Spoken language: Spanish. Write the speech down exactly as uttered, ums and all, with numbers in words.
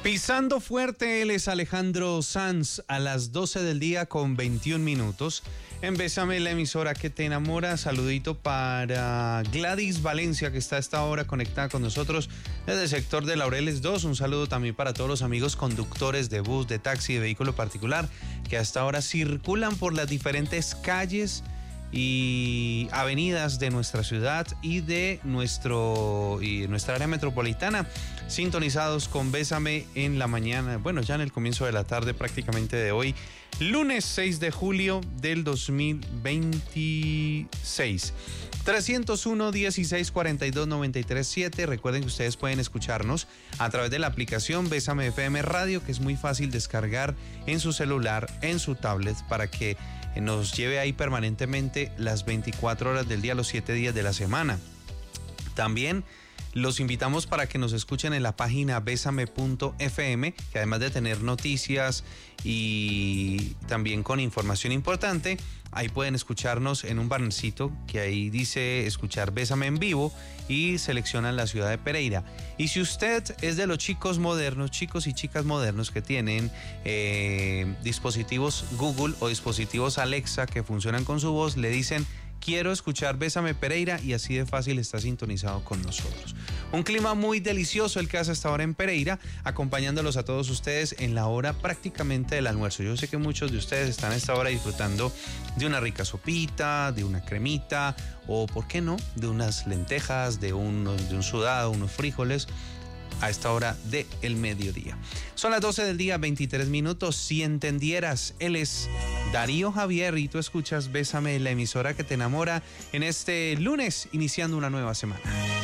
Pisando fuerte, él es Alejandro Sanz a las doce del día con veintiún minutos. En Bésame, la emisora que te enamora. Saludito para Gladys Valencia, que está a esta hora conectada con nosotros desde el sector de Laureles dos. Un saludo también para todos los amigos conductores de bus, de taxi, de vehículo particular, que hasta ahora circulan por las diferentes calles y avenidas de nuestra ciudad y de nuestro y nuestra área metropolitana, sintonizados con Bésame en la mañana, bueno, ya en el comienzo de la tarde prácticamente de hoy, lunes seis de julio del dos mil veintiséis. trescientos uno, dieciséis, cuarenta y dos, noventa y tres, siete. Recuerden que ustedes pueden escucharnos a través de la aplicación Bésame F M Radio, que es muy fácil descargar en su celular, en su tablet, para que nos lleve ahí permanentemente las veinticuatro horas del día, los siete días de la semana. También los invitamos para que nos escuchen en la página besame punto f m, que además de tener noticias y también con información importante, ahí pueden escucharnos en un bannercito que ahí dice escuchar Bésame en vivo y seleccionan la ciudad de Pereira. Y si usted es de los chicos modernos, chicos y chicas modernos que tienen eh, dispositivos Google o dispositivos Alexa que funcionan con su voz, le dicen: quiero escuchar Bésame Pereira, y así de fácil está sintonizado con nosotros. Un clima muy delicioso el que hace hasta ahora en Pereira, acompañándolos a todos ustedes en la hora prácticamente del almuerzo. Yo sé que muchos de ustedes están a esta hora disfrutando de una rica sopita, de una cremita, o por qué no, de unas lentejas, de un, de un sudado, unos frijoles, a esta hora del mediodía. Son las doce del día, veintitrés minutos. Si entendieras, él es Darío Javier y tú escuchas Bésame, la emisora que te enamora, en este lunes, iniciando una nueva semana.